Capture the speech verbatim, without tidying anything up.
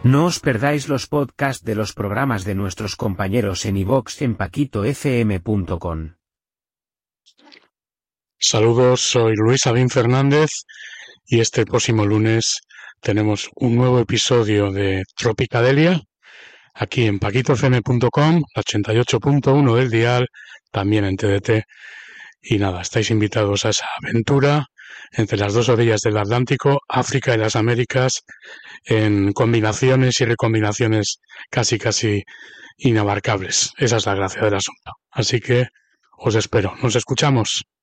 No os perdáis los podcasts de los programas de nuestros compañeros en iVoox en paquito f m punto com. Saludos, soy Luis Sabín Fernández y este próximo lunes tenemos un nuevo episodio de Tropicadelia aquí en paquito f m punto com, la ochenta y ocho punto uno del dial, también en T D T. Y nada, estáis invitados a esa aventura entre las dos orillas del Atlántico, África y las Américas, en combinaciones y recombinaciones casi casi inabarcables. Esa es la gracia del asunto. Así que os espero. Nos escuchamos.